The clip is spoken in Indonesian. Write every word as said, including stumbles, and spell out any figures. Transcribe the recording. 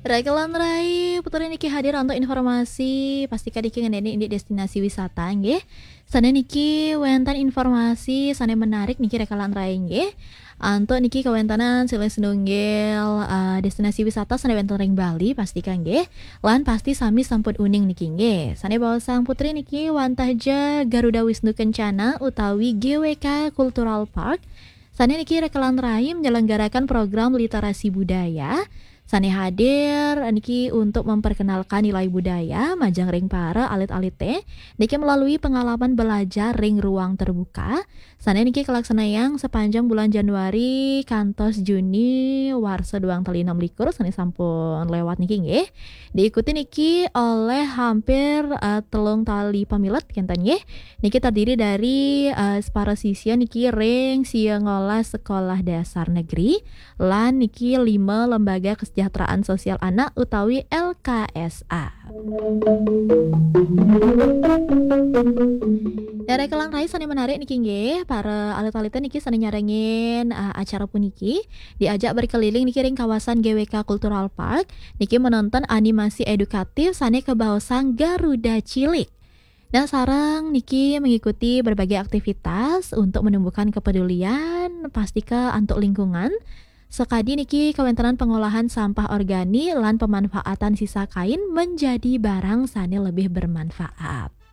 Ragelan rai puterin niki hadir untuk informasi pastikan niki ngendeni indi destinasi wisata nggih. Sana niki wenten informasi sana menarik niki rekalan rai nggih. Antuk niki kawentanan silih senunggil uh, destinasi wisata sana wenten ring Bali pastikan nggih. Lan pasti sami sampun uning niki nggih. Sana bawa sang putri niki wantaja Garuda Wisnu Kencana utawi G W K Cultural Park. Sana niki rekalan rai menyelenggarakan program literasi budaya. Sane hadir niki untuk memperkenalkan nilai budaya majang ring para alit-alit teh niki melalui pengalaman belajar ring ruang terbuka. Sane niki kelaksanayang sepanjang bulan Januari kantos Juni warsa duang tali enam likur sane sampun lewat niki nggih. Diikuti niki oleh hampir uh, telung tali pamilet kenten nggih. Niki terdiri dari uh, para siswa niki ring siengolah sekolah dasar negeri lan niki lima lembaga kesejahteraan sosial anak utawi L K S A. Dari kelang rai sani menarik niki nggih, para alit-aliten niki sani nyarengin uh, acara puniki diajak berkeliling niki ring kawasan G W K Cultural Park niki menonton animasi edukatif sani kebawasan Garuda Cilik. Dan sarang niki mengikuti berbagai aktivitas untuk menumbuhkan kepedulian pastika untuk lingkungan. Sekadi niki kawentanan pengolahan sampah organik lan pemanfaatan sisa kain menjadi barang sane lebih bermanfaat.